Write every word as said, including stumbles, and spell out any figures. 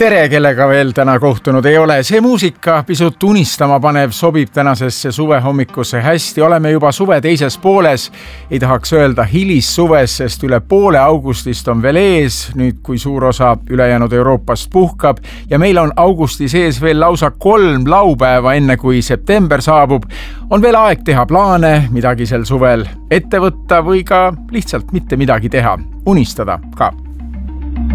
tere, kellega veel täna kohtunud ei ole. See muusika pisut unistama panev sobib tänasesse suvehommikusse hästi. Oleme juba suve teises pooles. Ei tahaks öelda hilis suves, sest üle poole augustist on veel ees, nüüd kui suur osa ülejäänud Euroopast puhkab. Ja meil on augusti sees veel lausa kolm laupäeva enne kui september saabub. On veel aeg teha plaane, midagi sel suvel ette võtta või ka lihtsalt mitte midagi teha. Unistada ka.